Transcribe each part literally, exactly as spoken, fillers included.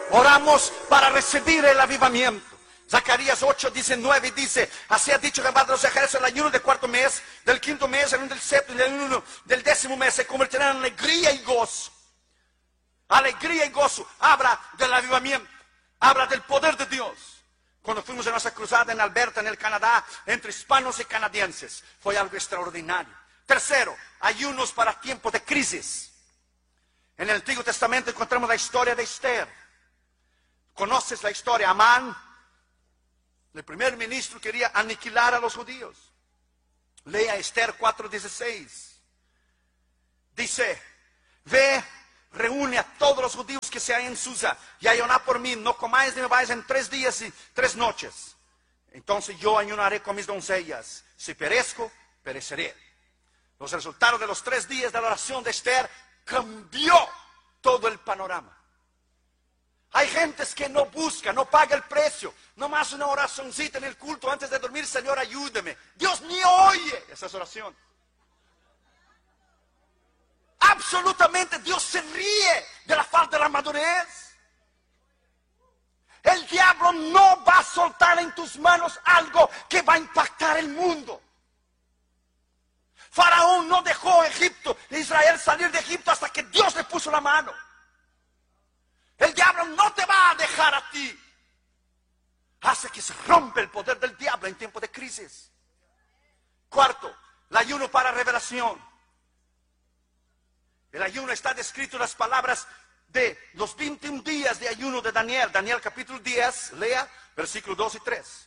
Oramos para recibir el avivamiento. Zacarías ocho, diecinueve dice: así ha dicho Jehová de los ejércitos, el ayuno del cuarto mes, del quinto mes, el ayuno del séptimo, el ayuno del décimo mes se convertirá en alegría y gozo. Alegría y gozo. Habla del avivamiento, habla del poder de Dios. Cuando fuimos en nuestra cruzada en Alberta, en el Canadá, entre hispanos y canadienses, fue algo extraordinario. Tercero, ayunos para tiempos de crisis. En el Antiguo Testamento encontramos la historia de Esther. ¿Conoces la historia? Amán, el primer ministro, quería aniquilar a los judíos. Lea Esther cuatro dieciséis. Dice: ve, reúne a todos los judíos que se hallan en Susa y ayuná por mí, no comáis ni bebáis en tres días y tres noches. Entonces yo ayunaré con mis doncellas. Si perezco, pereceré. Los resultados de los tres días de la oración de Esther cambió todo el panorama. Hay gentes que no buscan, no paga el precio. Nomás una oracioncita en el culto antes de dormir: Señor, ayúdame. Dios ni oye esas oraciones. Absolutamente, Dios se ríe de la falta de la madurez. El diablo no va a soltar en tus manos algo que va a impactar el mundo. Faraón no dejó Egipto, Israel salir de Egipto hasta que Dios le puso la mano. El diablo no te va a dejar a ti. Hace que se rompe el poder del diablo en tiempo de crisis. Cuarto, el ayuno para revelación. El ayuno está descrito en las palabras de los veintiún días de ayuno de Daniel. Daniel capítulo diez, lea versículos dos y tres.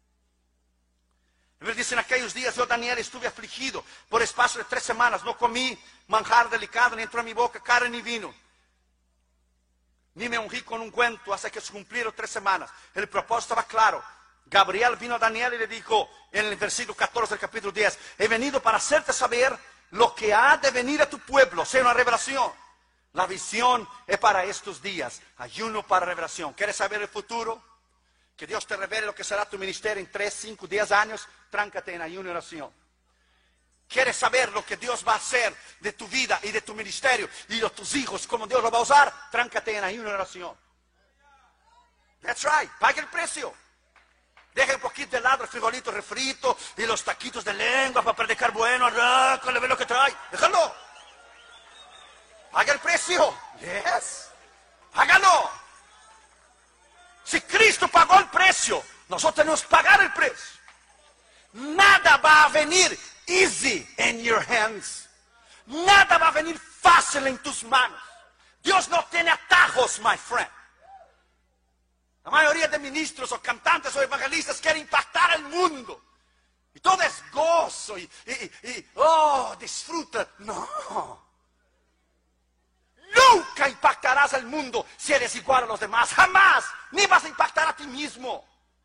Él dice: en aquellos días yo, Daniel, estuve afligido por espacio de tres semanas. No comí manjar delicado, ni entró en mi boca carne ni vino, ni me ungí con un ungüento hasta que se cumplieron tres semanas. El propósito estaba claro. Gabriel vino a Daniel y le dijo en el versículo catorce del capítulo diez: he venido para hacerte saber lo que ha de venir a tu pueblo. Sea una revelación. La visión es para estos días. Ayuno para revelación. ¿Quieres saber el futuro? Que Dios te revele lo que será tu ministerio en tres, cinco, diez años. Tráncate en ayuno y oración. ¿Quieres saber lo que Dios va a hacer de tu vida y de tu ministerio y de tus hijos, cómo Dios lo va a usar? Tráncate en ayuno y oración. That's right. Paga el precio. Deja un poquito de lado el frijolito refrito y los taquitos de lengua para predicar bueno. Arráncale, ve lo que trae. Déjalo. Paga el precio. Yes. Págalo. Si Cristo pagó el precio, nosotros tenemos que pagar el precio. Nada va a venir easy in your hands. Nada va a venir fácil en tus manos. Dios no tiene atajos, my friend. La mayoría de ministros o cantantes o evangelistas quieren impactar al mundo. Y todo es gozo y, y, y oh, disfruta. No. Nunca impactarás al mundo si eres igual a los demás. Jamás. Ni vas a impactar a ti mismo.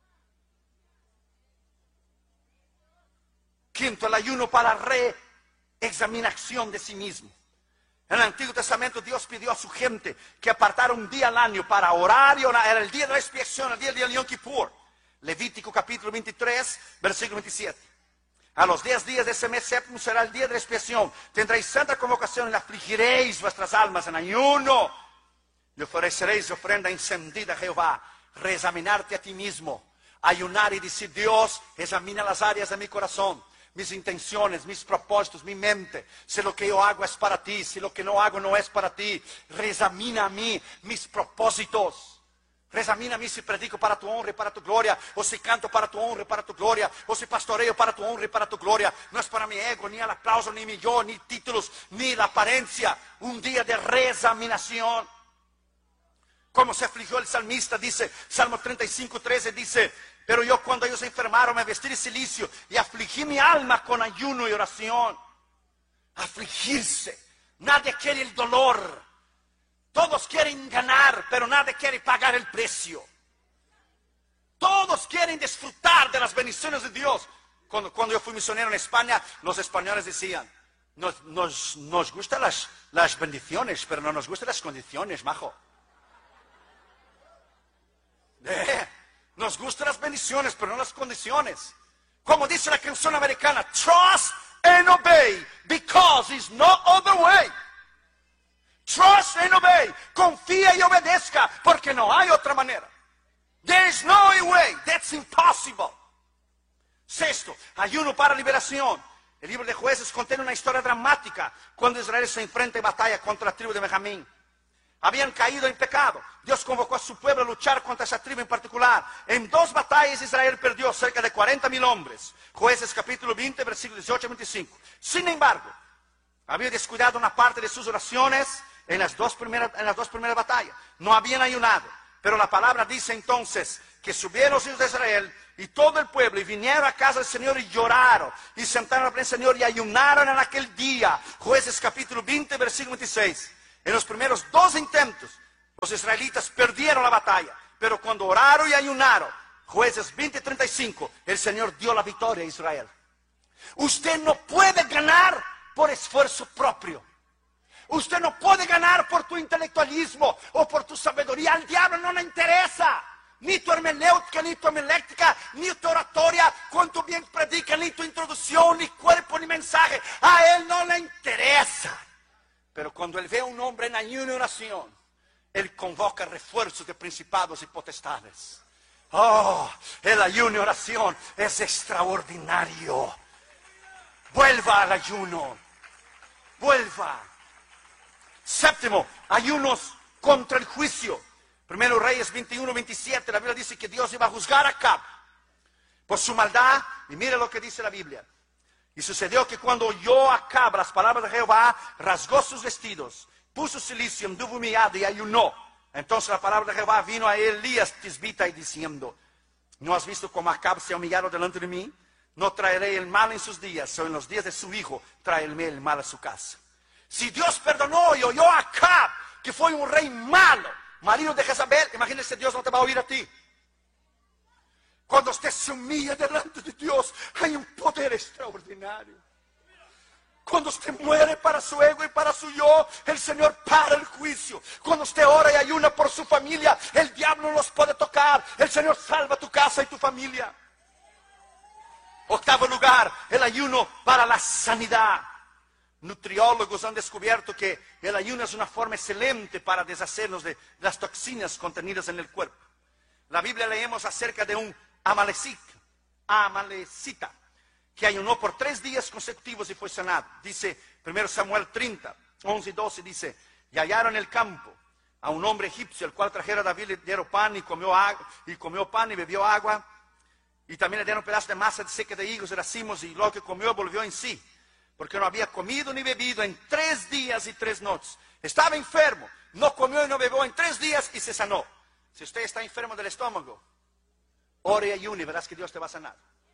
Quinto, el ayuno para reexaminación de sí mismo. En el Antiguo Testamento Dios pidió a su gente que apartara un día al año para orar y orar. Era el día de la expiación, el día del Yom Kippur. Levítico capítulo veintitrés, versículo veintisiete. A los diez días de ese mes séptimo será el día de la expiación. Tendréis santa convocación y afligiréis vuestras almas en ayuno. Y ofreceréis ofrenda encendida a Jehová. Reexaminarte a ti mismo. Ayunar y decir: Dios, examina las áreas de mi corazón, mis intenciones, mis propósitos, mi mente. Si lo que yo hago es para ti, si lo que no hago no es para ti, reexamina a mí mis propósitos. Reexamina a mí si predico para tu honra y para tu gloria, o si canto para tu honra y para tu gloria, o si pastoreo para tu honra y para tu gloria. No es para mi ego, ni el aplauso, ni mi yo, ni títulos, ni la apariencia. Un día de reexaminación. Como se afligió el salmista, dice Salmo treinta y cinco, trece, dice: pero yo, cuando ellos se enfermaron, me vestí de cilicio y afligí mi alma con ayuno y oración. Afligirse. Nadie quiere el dolor. Todos quieren ganar, pero nadie quiere pagar el precio. Todos quieren disfrutar de las bendiciones de Dios. Cuando, cuando yo fui misionero en España, los españoles decían: nos, nos, nos gustan las, las bendiciones, pero no nos gustan las condiciones, majo. Eh, nos gustan las bendiciones, pero no las condiciones. Como dice la canción americana: trust and obey, because there's no other way. Trust and obey. Confía y obedezca, porque no no hay otra manera. There's no way. That's impossible. Sexto, ayuno para liberación. El libro de Jueces contiene una historia dramática cuando Israel se enfrenta en batalla contra la tribu de Benjamín. Habían caído en pecado. Dios convocó a su pueblo a luchar contra esa tribu en particular. En dos batallas Israel perdió cerca de cuarenta mil hombres. Jueces capítulo veinte, versículos dieciocho a veinticinco. Sin embargo, había descuidado una parte de sus oraciones en las dos primeras, en las dos primeras batallas. No habían ayunado. Pero la palabra dice entonces que subieron los hijos de Israel y todo el pueblo y vinieron a casa del Señor y lloraron y sentaron a del Señor y ayunaron en aquel día. Jueces capítulo veinte, versículo veintiséis. En los primeros dos intentos, los israelitas perdieron la batalla. Pero cuando oraron y ayunaron, Jueces veinte, treinta y cinco, el Señor dio la victoria a Israel. Usted no puede ganar por esfuerzo propio. Usted no puede ganar por tu intelectualismo o por tu sabiduría. Al diablo no le interesa. Ni tu hermenéutica, ni tu homilética, ni tu oratoria, cuánto bien predica, ni tu introducción, ni cuerpo, ni mensaje. A él no le interesa. Pero cuando él ve a un hombre en ayuno y oración, él convoca refuerzos de principados y potestades. Oh, el ayuno y oración es extraordinario. Vuelva al ayuno. Vuelva. Séptimo, ayunos contra el juicio. Primero Reyes veintiuno, veintisiete, la Biblia dice que Dios iba a juzgar a Acab por su maldad. Y mire lo que dice la Biblia. Y sucedió que cuando oyó Acab las palabras de Jehová, rasgó sus vestidos, puso silicio, anduvo humillado y ayunó. Entonces la palabra de Jehová vino a Elías tisbita y diciendo: ¿no has visto cómo Acab se ha humillado delante de mí? No traeré el mal en sus días, o en los días de su hijo traeré el mal a su casa. Si Dios perdonó y oyó a Acab, que fue un rey malo, marido de Jezabel, imagínese, Dios no te va a oír a ti. Cuando usted se humilla delante de Dios, hay un poder extraordinario. Cuando usted muere para su ego y para su yo, el Señor para el juicio. Cuando usted ora y ayuna por su familia, el diablo no los puede tocar. El Señor salva tu casa y tu familia. Octavo lugar, el ayuno para la sanidad. Nutriólogos han descubierto que el ayuno es una forma excelente para deshacernos de las toxinas contenidas en el cuerpo. La Biblia leemos acerca de un amalecita, amalecita que ayunó por tres días consecutivos y fue sanado. Dice primero Samuel treinta, once y doce, dice: y hallaron en el campo a un hombre egipcio, el cual trajera a David, le dieron pan y comió, agua, y comió pan y bebió agua, y también le dieron pedazos de masa seca de higos y racimos, y lo que comió volvió en sí, porque no había comido ni bebido en tres días y tres noches. Estaba enfermo, no comió y no bebió en tres días y se sanó. Si usted está enfermo del estómago, ore y ayune y verás que Dios te va a sanar.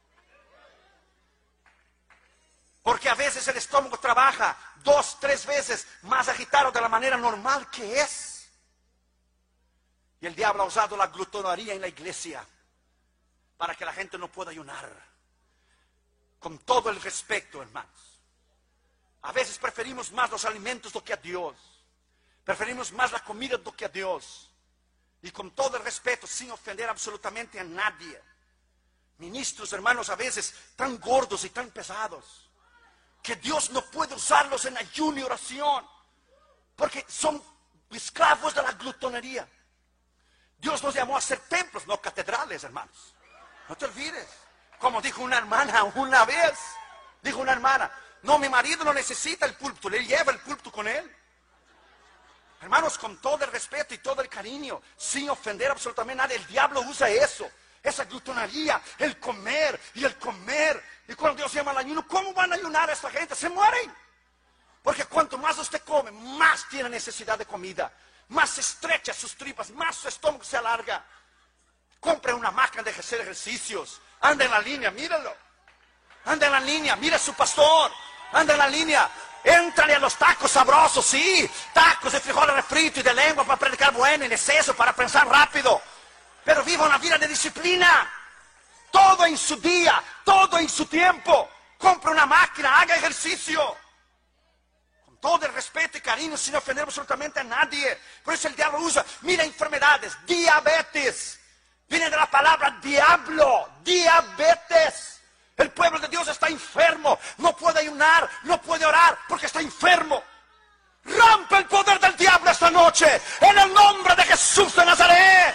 Porque a veces el estómago trabaja dos, tres veces más agitado de la manera normal que es. Y el diablo ha usado la glutonería en la iglesia para que la gente no pueda ayunar. Con todo el respeto, hermanos. A veces preferimos más los alimentos do que a Dios. Preferimos más la comida do que a Dios. Y con todo el respeto, sin ofender absolutamente a nadie. Ministros, hermanos, a veces tan gordos y tan pesados, que Dios no puede usarlos en ayuno y oración, porque son esclavos de la glutonería. Dios nos llamó a ser templos, no catedrales, hermanos. No te olvides. Como dijo una hermana una vez, dijo una hermana: no, mi marido no necesita el púlpito, le lleva el púlpito con él. Hermanos, con todo el respeto y todo el cariño, sin ofender absolutamente a nadie, el diablo usa eso, esa glutonería, el comer y el comer. Y cuando Dios llama al ayuno, ¿cómo van a ayunar a esta gente? Se mueren. Porque cuanto más usted come, más tiene necesidad de comida, más se estrecha sus tripas, más su estómago se alarga. Compre una máquina de hacer ejercicios, anda en la línea, míralo. Anda en la línea, mira a su pastor, anda en la línea. Éntrale a los tacos sabrosos, sí, tacos de frijoles refritos y de lengua para predicar bueno, en exceso, para pensar rápido. Pero viva una vida de disciplina. Todo en su día, todo en su tiempo. Compre una máquina, haga ejercicio. Con todo el respeto y cariño, sin ofender absolutamente a nadie. Por eso el diablo usa, mira, enfermedades, diabetes. Viene de la palabra diablo, diabetes. El pueblo de Dios está enfermo, no puede ayunar, no puede orar porque está enfermo. Rompe el poder del diablo esta noche en el nombre de Jesús de Nazaret.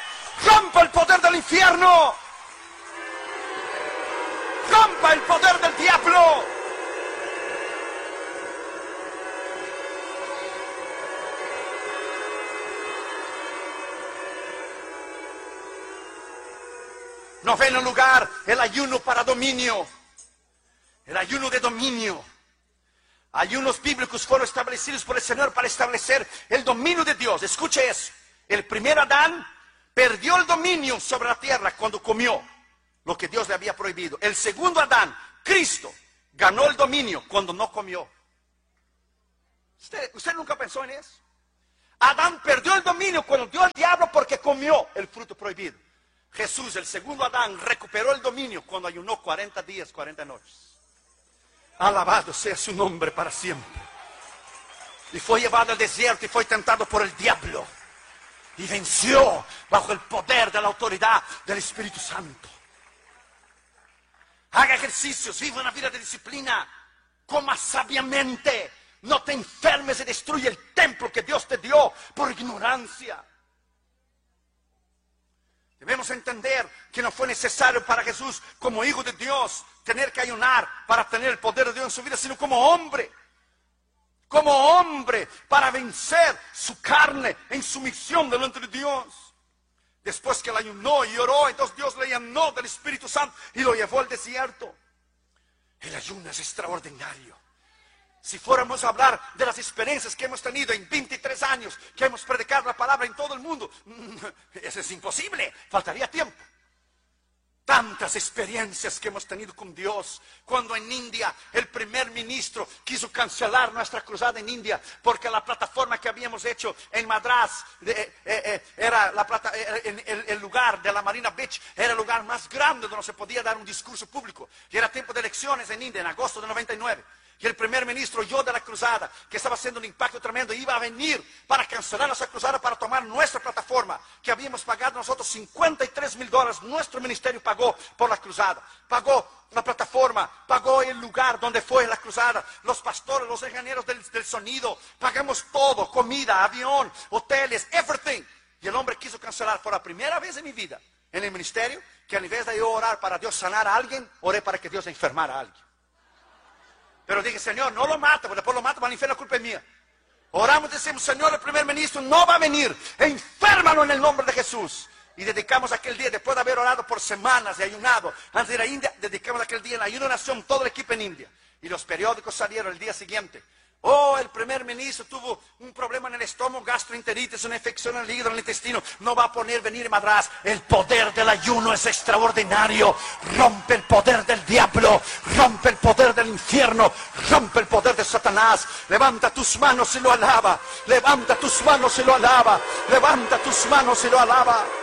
infierno. Rompa el poder del diablo. Noveno lugar, el ayuno para dominio. El ayuno de dominio. Ayunos bíblicos fueron establecidos por el Señor para establecer el dominio de Dios. Escuche eso. El primer Adán perdió el dominio sobre la tierra cuando comió lo que Dios le había prohibido. El segundo Adán, Cristo, ganó el dominio cuando no comió. ¿Usted, usted nunca pensó en eso? Adán perdió el dominio cuando dio al diablo porque comió el fruto prohibido. Jesús, el segundo Adán, recuperó el dominio cuando ayunó cuarenta días, cuarenta noches. Alabado sea su nombre para siempre. Y fue llevado al desierto y fue tentado por el diablo. Y venció bajo el poder de la autoridad del Espíritu Santo. Haga ejercicios, viva una vida de disciplina. Coma sabiamente. No te enfermes y destruye el templo que Dios te dio por ignorancia. Debemos entender que no fue necesario para Jesús, como hijo de Dios, tener que ayunar para tener el poder de Dios en su vida, sino como hombre. Como hombre, para vencer su carne en sumisión delante de Dios. Después que él ayunó y oró, entonces Dios le llenó del Espíritu Santo y lo llevó al desierto. El ayuno es extraordinario. Si fuéramos a hablar de las experiencias que hemos tenido en veintitrés años, que hemos predicado la palabra en todo el mundo, eso es imposible, faltaría tiempo. Tantas experiencias que hemos tenido con Dios. Cuando en India el primer ministro quiso cancelar nuestra cruzada en India, porque la plataforma que habíamos hecho en Madras, eh, eh, eh, era la plata, eh, el, el, el lugar de la Marina Beach, era el lugar más grande donde se podía dar un discurso público. Y era tiempo de elecciones en India, en agosto de noventa y nueve. Y el primer ministro oyó de la cruzada, que estaba haciendo un impacto tremendo, iba a venir para cancelar esa cruzada, para tomar nuestra plataforma, que habíamos pagado nosotros cincuenta y tres mil dólares, nuestro ministerio pagó por la cruzada, pagó la plataforma, pagó el lugar donde fue la cruzada, los pastores, los ingenieros del, del sonido, pagamos todo, comida, avión, hoteles, everything. Y el hombre quiso cancelar por la primera vez en mi vida, en el ministerio, que en vez de yo orar para Dios sanar a alguien, oré para que Dios enfermara a alguien. Pero dije, Señor, no lo mata, porque después lo mata para el infierno, la culpa es mía. Oramos y decimos, Señor, el primer ministro no va a venir, enférmalo en el nombre de Jesús. Y dedicamos aquel día, después de haber orado por semanas y ayunado, antes de ir a India, dedicamos aquel día en ayuno de nación, todo el equipo en India. Y los periódicos salieron el día siguiente. Oh, el primer ministro tuvo un problema en el estómago, gastroenteritis, una infección en el hígado, en el intestino. No va a poder venir a Madras. El poder del ayuno es extraordinario. Rompe el poder del diablo. Rompe el poder del infierno. Rompe el poder de Satanás. Levanta tus manos y lo alaba. Levanta tus manos y lo alaba. Levanta tus manos y lo alaba.